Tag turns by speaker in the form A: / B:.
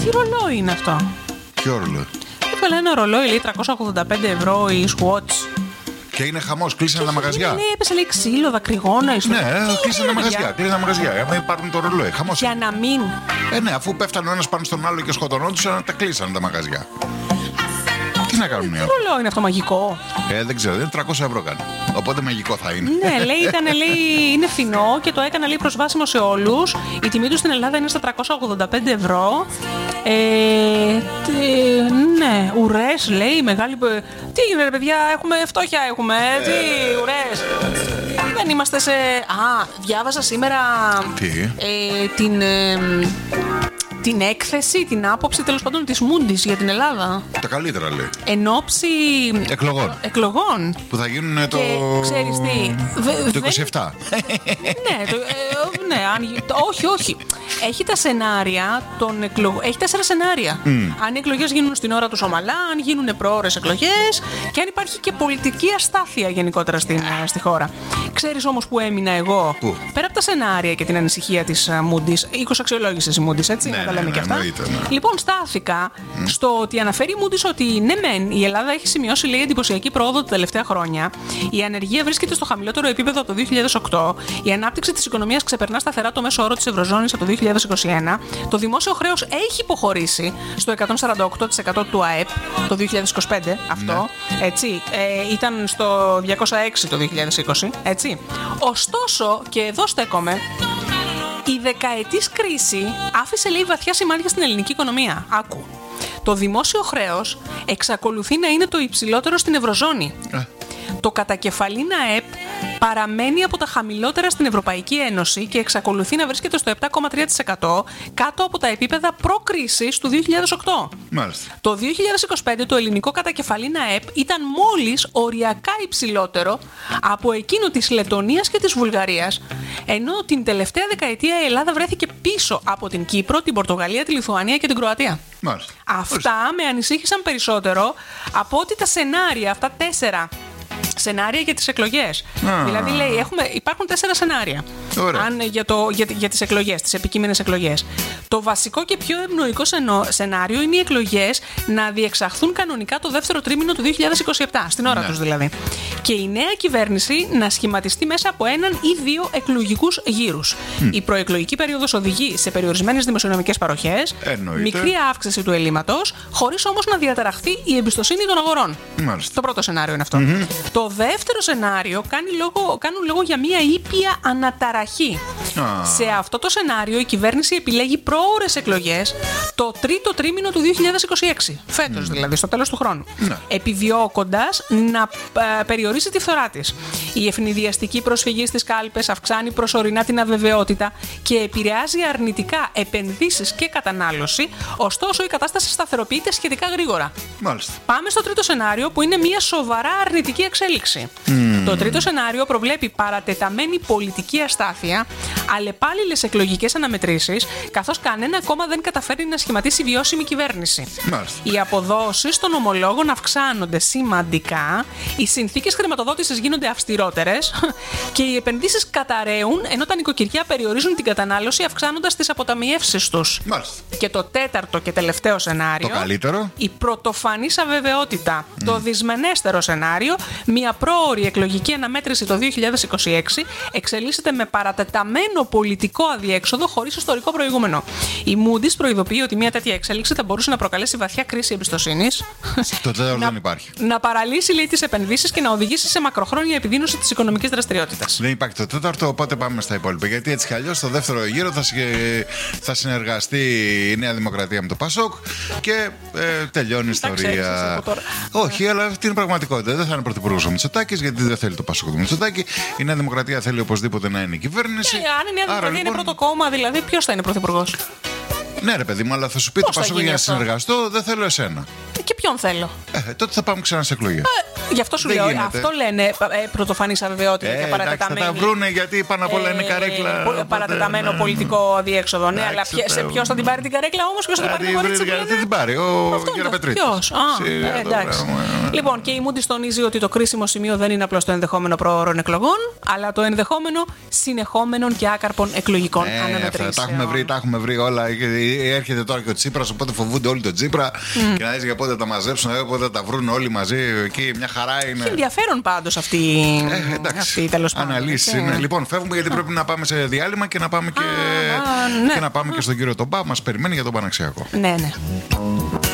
A: Τι ρολόι είναι αυτό?
B: Ποιο ρολόι?
A: Έβγαλε ένα ρολόι, λέει 385 ευρώ η Swatch.
B: Και είναι χαμός, κλείσανε τα μαγαζιά.
A: Ναι, έπεσε λέει ξύλο, δακρυγόνα.
B: Ναι, κλείσανε τα μαγαζιά. Άμα πάρουν το ρολόι, χαμός.
A: Για να μην.
B: Ναι, αφού πέφτανε ο ένας πάνω στον άλλο και σκοτωνόντουσαν, τα κλείσανε τα μαγαζιά. Τι να κάνουν οι άλλοι?
A: Τι ρολόι είναι αυτό, μαγικό?
B: Δεν ξέρω, είναι 300 ευρώ κάνει. Οπότε μαγικό θα είναι.
A: Ναι, λέει, είναι φθηνό και το έκανα λέει προσβάσιμο σε όλους. Η τιμή του στην Ελλάδα είναι στα 385 ευρώ. Ναι, ουρές λέει, μεγάλη. Τι έγινε ρε παιδιά, έχουμε φτώχεια, έχουμε. Τι ουρές. Δεν είμαστε σε. Διάβαζα σήμερα.
B: Τι?
A: Την έκθεση, την άποψη τέλος πάντων της Moody's για την Ελλάδα.
B: Τα καλύτερα λέει.
A: Εν ώψη εκλογών.
B: Που θα γίνουν το.
A: Ξέρεις τι.
B: Το 27.
A: Ναι, όχι. Έχει τα σενάρια των εκλογών. Έχει 4 σενάρια. Αν οι εκλογές γίνουν στην ώρα τους ομαλά, αν γίνουν προώρες εκλογές και αν υπάρχει και πολιτική αστάθεια γενικότερα στη χώρα. Ξέρεις όμως που έμεινα εγώ?
B: Πού?
A: Πέρα από τα σενάρια και την ανησυχία της Moody's, οίκος αξιολόγησης η Moody's, έτσι, να τα λέμε και αυτά. Λοιπόν, στάθηκα στο ότι αναφέρει η Moody's ότι ναι, μεν η Ελλάδα έχει σημειώσει λέει εντυπωσιακή πρόοδο τα τελευταία χρόνια. Η ανεργία βρίσκεται στο χαμηλότερο επίπεδο από το 2008. Η ανάπτυξη της οικονομίας ξεπερνά σταθερά το μέσο όρο της Ευρωζώνης από το 2021. Το δημόσιο χρέος έχει υποχωρήσει στο 148% του ΑΕΠ το 2025. Αυτό. Έτσι. Ήταν στο 206% το 2020. Έτσι. Ωστόσο, και εδώ στέκομαι, η δεκαετής κρίση άφησε λέει βαθιά σημάδια στην ελληνική οικονομία. Άκου. Το δημόσιο χρέος εξακολουθεί να είναι το υψηλότερο στην Ευρωζώνη. Το κατακεφαλήν ΑΕΠ παραμένει από τα χαμηλότερα στην Ευρωπαϊκή Ένωση και εξακολουθεί να βρίσκεται στο 7,3% κάτω από τα επίπεδα προ-κρίσης του 2008.
B: Μάλιστα.
A: Το 2025 το ελληνικό κατακεφαλήν ΑΕΠ ήταν μόλις οριακά υψηλότερο από εκείνο της Λεττονίας και της Βουλγαρίας, ενώ την τελευταία δεκαετία η Ελλάδα βρέθηκε πίσω από την Κύπρο, την Πορτογαλία, τη Λιθουανία και την Κροατία.
B: Μάλιστα.
A: Αυτά με ανησύχησαν περισσότερο από ότι τα σενάρια, αυτά 4 σενάρια για τις εκλογές. Δηλαδή λέει, υπάρχουν 4 σενάρια για τις εκλογές, τις επικείμενες εκλογές. Το βασικό και πιο ευνοϊκό σενάριο είναι οι εκλογές να διεξαχθούν κανονικά το δεύτερο τρίμηνο του 2027, στην ώρα τους δηλαδή. Και η νέα κυβέρνηση να σχηματιστεί μέσα από 1 ή 2 εκλογικούς γύρους. Η προεκλογική περίοδος οδηγεί σε περιορισμένες δημοσιονομικές παροχές, μικρή αύξηση του ελλείμματος, χωρίς όμως να διαταραχθεί η εμπιστοσύνη των αγορών. Το πρώτο σενάριο είναι αυτό. Το δεύτερο σενάριο κάνουν λόγο για μια ήπια αναταραχή. Σε αυτό το σενάριο η κυβέρνηση επιλέγει προώρες εκλογές το τρίτο τρίμηνο του 2026. Φέτος δηλαδή, στο τέλος του χρόνου. Επιδιώκοντας να περιορίσει τη φθορά της. Η ευνηδιαστική προσφυγή στις κάλπες αυξάνει προσωρινά την αβεβαιότητα και επηρεάζει αρνητικά επενδύσεις και κατανάλωση, ωστόσο η κατάσταση σταθεροποιείται σχετικά γρήγορα.
B: Μάλιστα.
A: Πάμε στο τρίτο σενάριο που είναι μια σοβαρά αρνητική εξέλιξη. Το τρίτο σενάριο προβλέπει παρατεταμένη πολιτική αστάθεια, αλλεπάλληλες εκλογικές αναμετρήσεις, καθώς κανένα κόμμα δεν καταφέρει να σχηματίσει βιώσιμη κυβέρνηση.
B: Μάλιστα.
A: Οι αποδόσεις των ομολόγων αυξάνονται σημαντικά, οι συνθήκες χρηματοδότησης γίνονται αυστηρότερες και οι επενδύσεις καταραίουν, ενώ τα νοικοκυριά περιορίζουν την κατανάλωση αυξάνοντας τις αποταμιεύσεις τους.
B: Μάλιστα.
A: Και το τέταρτο και τελευταίο σενάριο,
B: το καλύτερο,
A: η πρωτοφανής αβεβαιότητα. Το δυσμενέστερο σενάριο, μια πρόωρη εκλογική αναμέτρηση το 2026, εξελίσσεται με παρατεταμένο πολιτικό αδιέξοδο χωρίς ιστορικό προηγούμενο. Η Moody's προειδοποιεί ότι μια τέτοια εξέλιξη θα μπορούσε να προκαλέσει βαθιά κρίση εμπιστοσύνης.
B: Το τέταρτο δεν υπάρχει.
A: Να παραλύσει λέει τις επενδύσεις και να οδηγήσει σε μακροχρόνια επιδείνωση της οικονομικής δραστηριότητας.
B: Δεν υπάρχει το τέταρτο, οπότε πάμε στα υπόλοιπα. Γιατί έτσι κι αλλιώς στο δεύτερο γύρο θα συνεργαστεί η Νέα Δημοκρατία με το Πασόκ και τελειώνει η ιστορία. Όχι, αλλά αυτή είναι η πραγματικότητα. Δεν θα είναι πρωθυπουργός ο Μητσοτάκης, γιατί δεν θέλει το Πασόκ του Μητσοτάκη. Η Νέα Δημοκρατία θέλει οπωσδήποτε να είναι η κυβέρνηση.
A: Αν η Νέα Δημοκρατία είναι πρώτο κόμμα, δηλαδή ποιος θα είναι πρωθυπουργός?
B: Ναι, ρε παιδί μου, αλλά θα σου πει το Πασόκ για να συνεργαστώ, δεν θέλω εσένα.
A: Και ποιον θέλω?
B: Τότε θα πάμε ξανά σε εκλογές.
A: Γι' αυτό σου λέω, αυτό λένε πρωτοφανής αβεβαιότητα και παρατεταμένη.
B: Θα τα βρούνε γιατί πάνω απ' όλα είναι καρέκλα.
A: Παρατεταμένο πολιτικό διέξοδο. Ναι, αλλά ποιος θα την πάρει την καρέκλα όμως, ποιος θα την πάρει την κορίτσι που είναι?
B: Δεν την πάρει, ο Γεραπετρίτης.
A: Ποιος? Εντάξει. Λοιπόν, και η Moody's τονίζει ότι το κρίσιμο σημείο δεν είναι απλώς το ενδεχόμενο προώρων εκλογών, αλλά το ενδεχόμενο συνεχόμενων και άκαρπων εκλογικών αναμετρήσεων.
B: Τα έχουμε βρει όλα. Έρχεται τώρα και ο Τσίπρας, οπότε φοβούνται όλοι τον Τσίπρα. Και να δεις για πότε τα μαζέψουν, πότε τα βρουν όλοι μαζί. Εκεί μια χαρά είναι.
A: Έχει ενδιαφέρον πάντως αυτή τέλος πάντων.
B: Αναλύσεις είναι. Λοιπόν, φεύγουμε γιατί πρέπει να πάμε σε διάλειμμα και να πάμε και στον κύριο Τομπά. Μας περιμένει για τον Παναξιακό.
A: Ναι.